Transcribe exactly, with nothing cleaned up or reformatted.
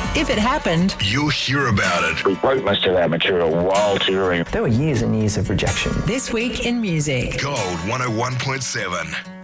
If it happened, you'll hear about it. We wrote most of our material while touring. There were years and years of rejection. This Week in Music. Gold one oh one point seven.